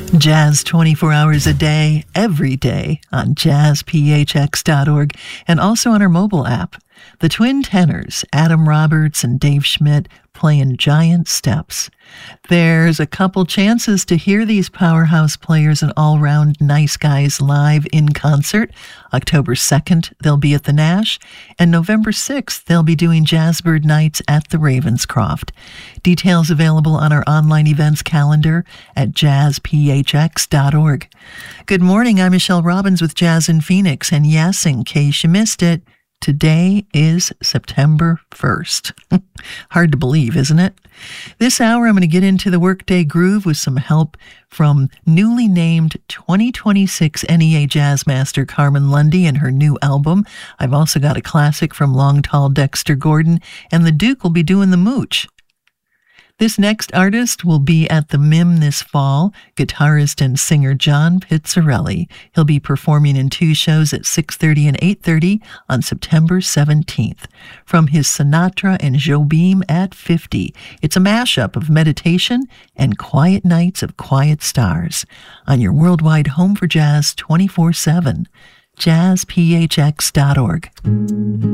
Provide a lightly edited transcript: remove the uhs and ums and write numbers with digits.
Jazz 24 hours a day, every day on jazzphx.org and also on our mobile app. The twin tenors, Adam Roberts and Dave Schmidt, playing Giant Steps. There's a couple chances to hear these powerhouse players and all-round nice guys live in concert. October 2nd, they'll be at the Nash, and November 6th, they'll be doing Jazzbird Nights at the Ravenscroft. Details available on our online events calendar at jazzphx.org. Good morning, I'm Michelle Robbins with Jazz in Phoenix, and yes, in case you missed it, today is September 1st. Hard to believe, isn't it? This hour, I'm going to get into the workday groove with some help from newly named 2026 NEA Jazz Master Carmen Lundy and her new album. I've also got a classic from Long Tall Dexter Gordon, and the Duke will be doing the mooch. This next artist will be at the MIM this fall, guitarist and singer John Pizzarelli. He'll be performing in two shows at 6:30 and 8:30 on September 17th. From his Sinatra and Jobim at 50, it's a mashup of meditation and quiet nights of quiet stars on your worldwide home for jazz 24/7, jazzphx.org.